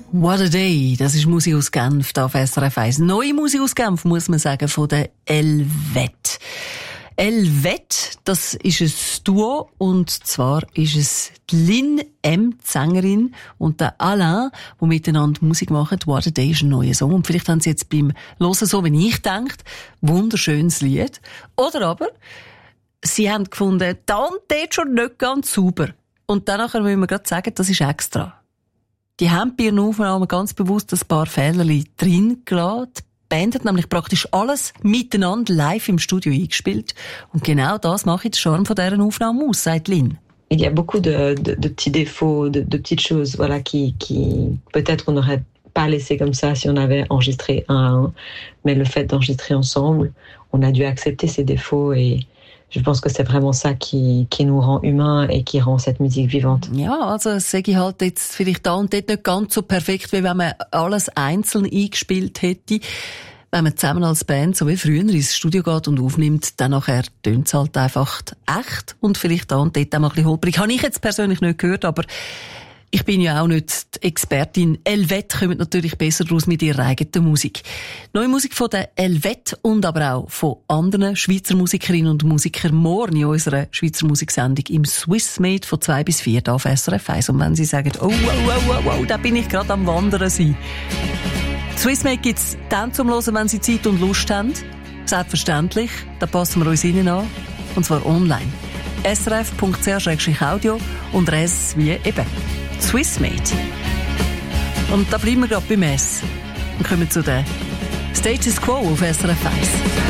What a Day, das ist Musik aus Genf, da auf SRF 1. Neue Musik aus Genf, muss man sagen, von der Helvete. Helvete, das ist ein Duo, und zwar ist es die Lynn M., die Sängerin, und der Alain, die miteinander Musik machen. What a Day ist ein neuer Song, und vielleicht haben sie jetzt beim Hören, so wie ich denke, wunderschönes Lied. Oder aber, sie haben gefunden, da und dort schon nicht ganz sauber. Und danach müssen wir gerade sagen, das ist extra. Die haben bei ihren Aufnahmen ganz bewusst ein paar Fehler drin gelassen. Die Band hat nämlich praktisch alles miteinander live im Studio eingespielt. Und genau das macht den Charme von dieser Aufnahme aus, sagt Lynn. Il y a beaucoup de petits défauts, de petites choses, voilà, qui peut-être on n'aurait pas laissé comme ça si on avait enregistré un à un. Mais le fait d'enregistrer ensemble, on a dû accepter ces défauts, et je pense que c'est vraiment ça qui nous rend humains et qui rend cette musique vivante. Ja, also es sage ich halt jetzt vielleicht da und dort nicht ganz so perfekt, wie wenn man alles einzeln eingespielt hätte. Wenn man zusammen als Band, so wie früher, ins Studio geht und aufnimmt, dann nachher tönt es halt einfach echt und vielleicht da und dort auch mal ein bisschen holprig. Habe ich jetzt persönlich nicht gehört, aber ich bin ja auch nicht die Expertin. Helvete kommt natürlich besser raus mit ihrer eigenen Musik. Neue Musik von der Helvete und aber auch von anderen Schweizer Musikerinnen und Musikern morgen in unserer Schweizer Musiksendung im Swissmade von 2 bis 4 auf SRF 1. Und wenn Sie sagen, oh, da bin ich gerade am Wandern sein. Swissmade gibt's dann zum Hören, wenn Sie Zeit und Lust haben. Selbstverständlich, da passen wir uns Ihnen an. Und zwar online. srf.ch/audio und S wie eben Swissmade. Und da bleiben wir gerade beim S und kommen zu den Status Quo auf SRF 1.